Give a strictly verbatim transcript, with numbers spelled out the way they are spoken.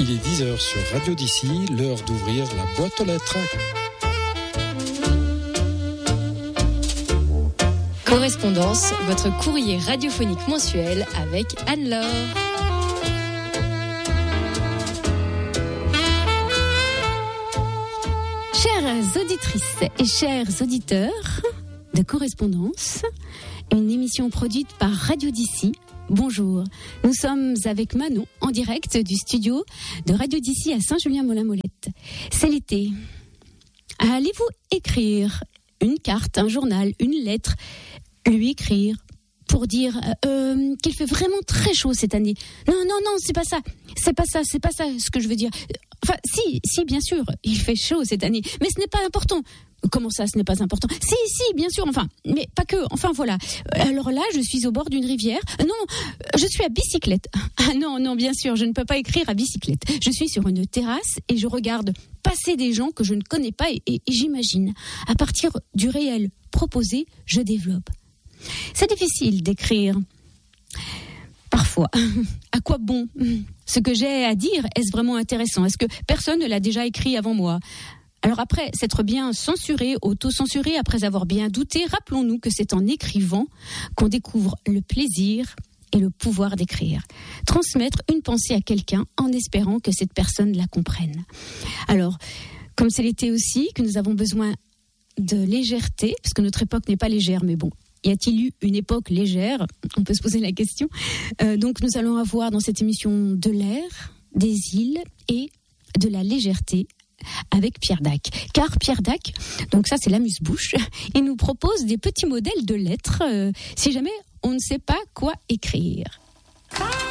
Il est dix heures sur Radio d'ici, l'heure d'ouvrir la boîte aux lettres. Correspondance, votre courrier radiophonique mensuel avec Anne-Laure. Chères auditrices et chers auditeurs de Correspondance, une émission produite par Radio d'ici. Bonjour, nous sommes avec Manon en direct du studio de Radio d'ici à Saint-Julien-Molin-Molette. C'est l'été. Allez-vous écrire une carte, un journal, une lettre, lui écrire pour dire euh, qu'il fait vraiment très chaud cette année? Non, non, non, c'est pas ça. C'est pas ça, c'est pas ça ce que je veux dire. Enfin, si, si, bien sûr, il fait chaud cette année, mais ce n'est pas important. Comment ça, ce n'est pas important? Si, si, bien sûr, enfin, mais pas que, enfin voilà. Alors là, je suis au bord d'une rivière. Non, je suis à bicyclette. Ah non, non, bien sûr, je ne peux pas écrire à bicyclette. Je suis sur une terrasse et je regarde passer des gens que je ne connais pas et, et, et j'imagine. À partir du réel proposé, je développe. C'est difficile d'écrire. Parfois. À quoi bon? Ce que j'ai à dire, est-ce vraiment intéressant? Est-ce que personne ne l'a déjà écrit avant moi? Alors après s'être bien censuré, auto-censuré, après avoir bien douté, rappelons-nous que c'est en écrivant qu'on découvre le plaisir et le pouvoir d'écrire. Transmettre une pensée à quelqu'un en espérant que cette personne la comprenne. Alors, comme c'est l'été aussi, que nous avons besoin de légèreté, parce que notre époque n'est pas légère, mais bon, y a-t-il eu une époque légère? On peut se poser la question. Euh, donc nous allons avoir dans cette émission de l'air, des îles et de la légèreté avec Pierre Dac. Car Pierre Dac, donc ça c'est l'amuse-bouche, il nous propose des petits modèles de lettres euh, si jamais on ne sait pas quoi écrire.